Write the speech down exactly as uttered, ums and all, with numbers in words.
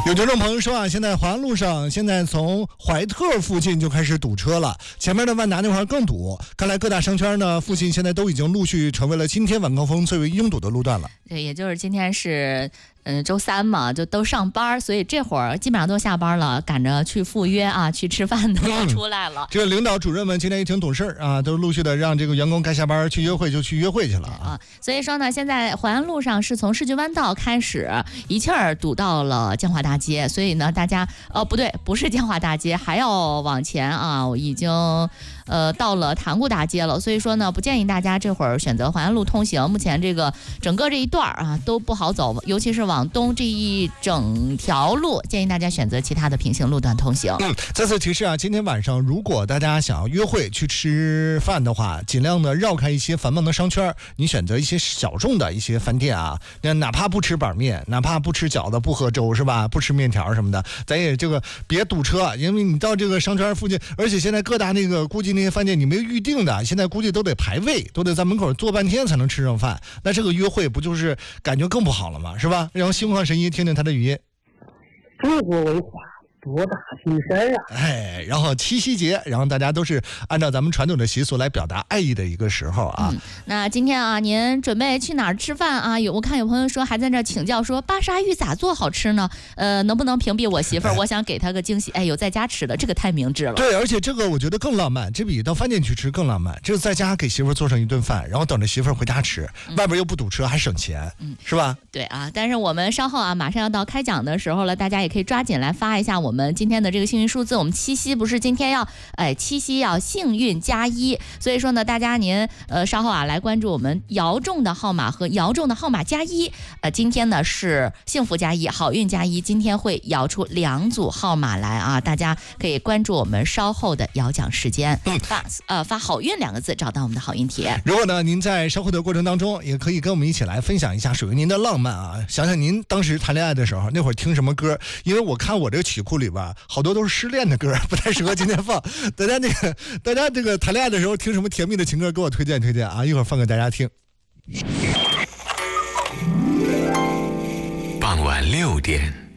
有听众朋友说啊，现在华安路上现在从怀特附近就开始堵车了，前面的万达那块更堵。看来各大商圈呢附近现在都已经陆续成为了今天晚高峰最为拥堵的路段了。 对，也就是今天是嗯、呃、周三嘛，就都上班，所以这会儿基本上都下班了，赶着去赴约啊，去吃饭的都出来了。 嗯、这个领导主任们今天也挺懂事啊，都陆续的让这个员工该下班去约会就去约会去了啊。 所以说呢，现在淮安路上是从世纪湾道开始一气儿堵到了建华大街，所以呢，大家哦不对，不是建华大街，还要往前啊，我已经呃到了塘沽大街了。所以说呢，不建议大家这会儿选择淮安路通行。目前这个整个这一段啊都不好走，尤其是往东这一整条路，建议大家选择其他的平行路段通行。 嗯，再次提示啊，今天晚上如果大家想要约会去吃饭的话，尽量的绕开一些繁忙的商圈，你选择一些小众的一些饭店啊，哪怕不吃板面，哪怕不吃饺子，不喝粥是吧？不吃面条什么的，咱也这个别堵车，因为你到这个商圈附近，而且现在各大那个估计那些饭店你没有预定的，现在估计都得排位，都得在门口坐半天才能吃上饭，那这个约会不就是感觉更不好了吗？是吧？然后心旷神怡，听听他的语音。 中国文化博大精深啊！ 哎，然后七夕节，然后大家都是按照咱们传统的习俗来表达爱意的一个时候啊。 嗯、那今天啊，您准备去哪儿吃饭啊？有我看有朋友说还在这请教说巴沙芋咋做好吃呢？呃，能不能屏蔽我媳妇儿？哎、我想给她个惊喜。哎，有在家吃的，这个太明智了。 对，而且这个我觉得更浪漫，这比到饭店去吃更浪漫。这是在家给媳妇儿做上一顿饭，然后等着媳妇儿回家吃，嗯、外边又不堵车，还省钱，嗯，是吧？ 对啊，但是我们稍后啊，马上要到开讲的时候了，大家也可以抓紧来发一下我们今天的这个幸运数字。我们七夕不是今天要，哎，七夕要幸运加一，所以说呢，大家您呃稍后啊来关注我们摇中的号码和摇中的号码加一。呃，今天呢是幸福加一，好运加一，今天会摇出两组号码来啊，大家可以关注我们稍后的摇奖时间，嗯、发呃发好运两个字，找到我们的好运帖。 如果呢您在稍后的过程当中，也可以跟我们一起来分享一下属于您的浪漫啊，想想您当时谈恋爱的时候，那会儿听什么歌？因为我看我这个曲库里吧，好多都是失恋的歌，不太适合今天放。大家那个，大家这个谈恋爱的时候听什么甜蜜的情歌，给我推荐推荐啊！一会儿放给大家听。 傍晚六点，